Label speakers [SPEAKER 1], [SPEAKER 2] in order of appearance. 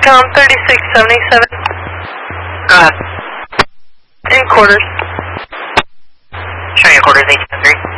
[SPEAKER 1] Com 3677.
[SPEAKER 2] Go ahead.
[SPEAKER 1] In quarters.
[SPEAKER 2] Showing your quarters 873.